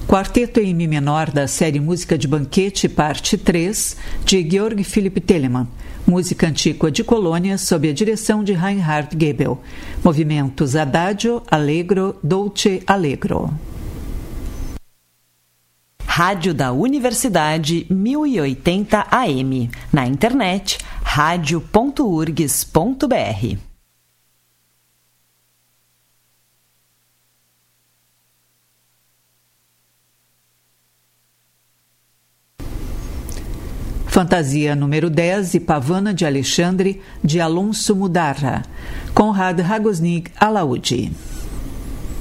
Quarteto em Mi menor da série Música de Banquete, parte 3, de Georg Philipp Telemann. Música antiga de Colônia, sob a direção de Reinhard Goebel. Movimentos Adagio, Allegro, Dolce, Allegro. Rádio da Universidade 1080 AM. Na internet, radio.urgs.br. Fantasia número 10 e Pavana de Alexandre, de Alonso Mudarra. Conrad Ragosnig Alaúde.